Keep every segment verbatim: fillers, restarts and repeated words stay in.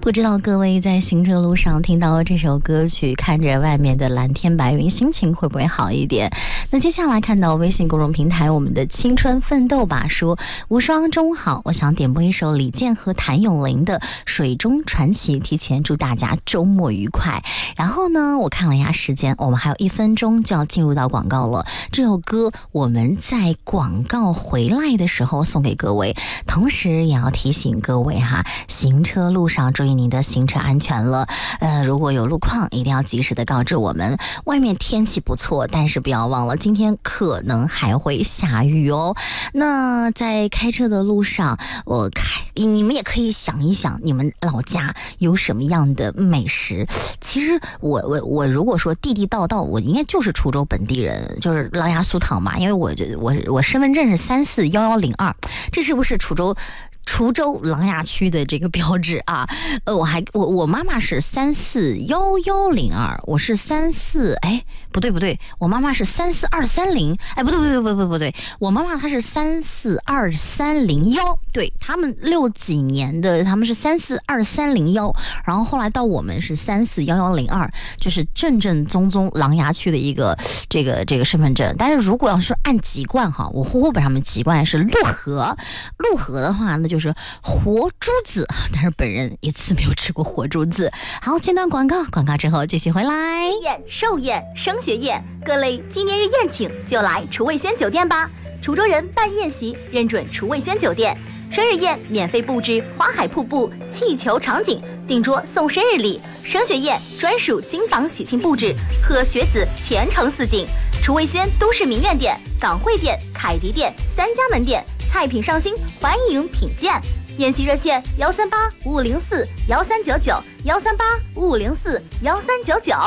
不知道各位在行车路上听到这首歌曲，看着外面的蓝天白云，心情会不会好一点？那接下来看到微信公众平台我们的青春奋斗吧说，无双中午好，我想点播一首李健和谭咏麟的《水中传奇》，提前祝大家周末愉快。然后呢，我看了一下时间，我们还有一分钟就要进入到广告了。这首歌我们在广告回来的时候送给各位，同时也要提醒各位哈，行车路上注意您的行车安全了。呃，如果有路况，一定要及时的告知我们。外面天气不错，但是不要忘了，今天可能还会下雨哦。那在开车的路上，我开你们也可以想一想，你们老家有什么样的美食？其实我我我如果说地地道道，我应该就是滁州本地人，就是狼牙酥糖嘛，因为我我我身份证是三四幺幺零二，这是不是滁州？滁州琅琊区的这个标志啊，呃，我还我我妈妈是三四幺幺零二，我是三四哎不对不对，我妈妈是三四二三零，哎不对不对不对不对不对，我妈妈她是三四二三零幺，对他们六几年的他们是三四二三零幺，然后后来到我们是三四幺幺零二，就是正正宗宗琅琊区的一个这个这个身份证。但是如果要是按籍贯哈，我户口本上面籍贯是陆河，陆河的话那就。就是活珠子，但是本人一次没有吃过活珠子。好，间断广告，广告之后继续回来。 宴、寿宴、升学宴，各类纪念日宴请就来厨卫轩酒店吧。滁州人办宴席认准厨卫轩酒店，生日宴免费布置花海瀑布、气球场景，订桌送生日礼；升学宴专属金榜喜庆布置，贺学子前程似锦。厨卫轩都市名苑店、港汇店、凯迪店三家门店。菜品上新，欢迎品鉴。宴席热线幺三八五五零四幺三九九幺三八五五零四幺三九九。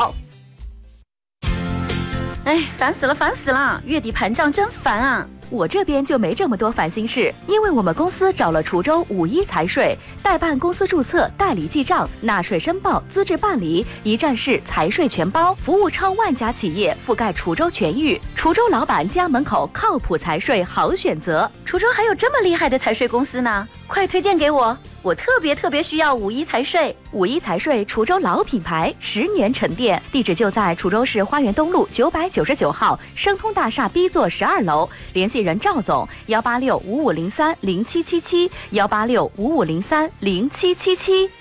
哎，烦死了，烦死了！月底盘账真烦啊！我这边就没这么多烦心事，因为我们公司找了滁州五一财税，代办公司注册、代理记账、纳税申报、资质办理，一站式财税全包，服务超万家企业，覆盖滁州全域。滁州老板家门口靠谱财税好选择，滁州还有这么厉害的财税公司呢，快推荐给我！我特别特别需要五一财税。五一财税滁州老品牌，十年沉淀，地址就在滁州市花园东路九百九十九号生通大厦 B 座十二楼，联系人赵总幺八六五五零三零七七七幺八六五五零三零七七七。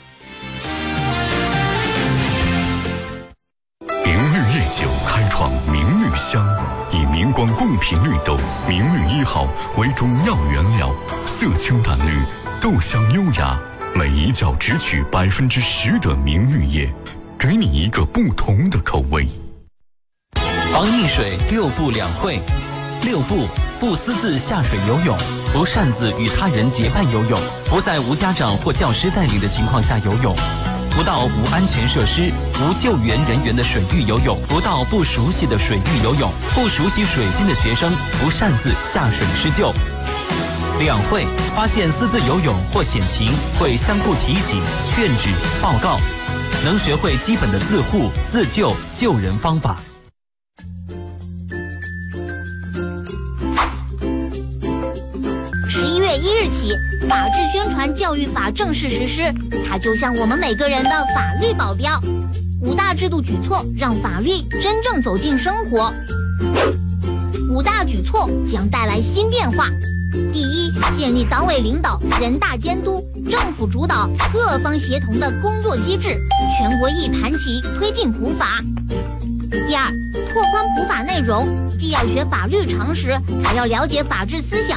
明日夜酒开创明绿香，以明光贡品绿豆明绿一号为中药原料，色清淡绿，豆香优雅，每一角只取百分之十的明绿叶，给你一个不同的口味。 防溺水六不两会。六不：不私自下水游泳，不擅自与他人结伴游泳，不在无家长或教师带领的情况下游泳，不到无安全设施、无救援人员的水域游泳，不到不熟悉的水域游泳，不熟悉水性的学生不擅自下水施救。两会：发现私自游泳或险情，会相互提醒、劝止、报告，能学会基本的自护、自救、救人方法。 十一月一日起，法治宣传教育法正式实施，它就像我们每个人的法律保镖。五大制度举措让法律真正走进生活。五大举措将带来新变化。第一，建立党委领导、人大监督、政府主导、各方协同的工作机制，全国一盘棋推进普法。第二，拓宽普法内容，既要学法律常识，还要了解法治思想。